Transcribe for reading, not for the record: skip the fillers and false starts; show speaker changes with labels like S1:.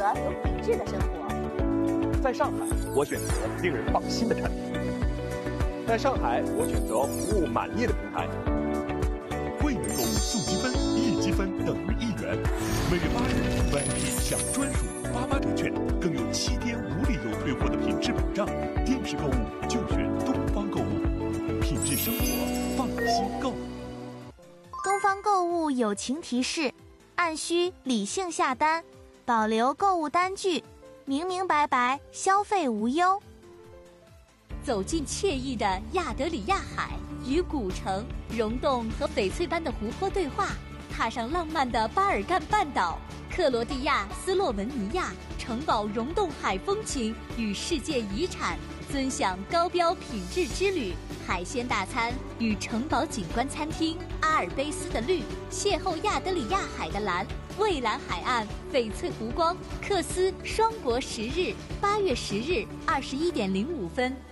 S1: 择有品质的生活。
S2: 在上海，我选择令人放心的产品。在上海，我选择服务满意的平台。
S3: 会员购物送积分，1积分等于1元。每月8日，VIP享专属88折券，更有7天无理由退货的品质保障。电视购物就选东方购物，品质生活，放心购。
S4: 东方购物友情提示：按需理性下单，保留购物单据，明明白白，消费无忧。
S5: 走进惬意的亚德里亚海，与古城、溶洞和翡翠般的湖泊对话，踏上浪漫的巴尔干半岛、克罗地亚斯洛文尼亚城堡溶洞海风情与世界遗产，尊享高标品质之旅。海鲜大餐与城堡景观餐厅阿尔卑斯的绿，邂逅亚德里亚海的蓝，蔚蓝海岸翡翠湖光，克斯双国10日，8月10日21:05。